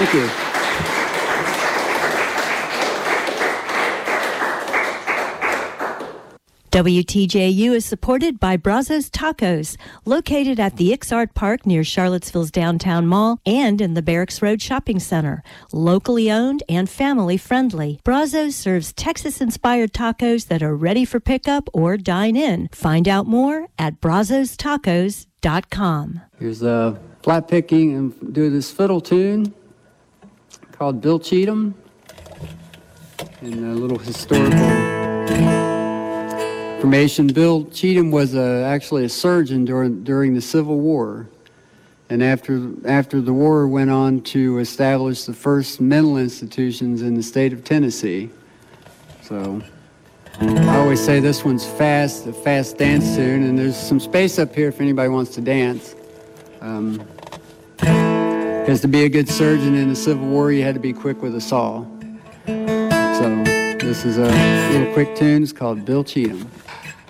Thank you. WTJU is supported by Brazos Tacos, located at the Ixart Park near Charlottesville's downtown mall and in the Barracks Road Shopping Center. Locally owned and family friendly, Brazos serves Texas-inspired tacos that are ready for pickup or dine in. Find out more at brazostacos.com. Here's a flat picking and do this fiddle tune called Bill Cheatham, and a little historical information. Bill Cheatham was actually a surgeon during the Civil War, and after the war went on to establish the first mental institutions in the state of Tennessee. So I always say this one's fast, a fast dance tune, and there's some space up here if anybody wants to dance. Because to be a good surgeon in the Civil War, you had to be quick with a saw. So this is a little quick tune. It's called Bill Cheatham.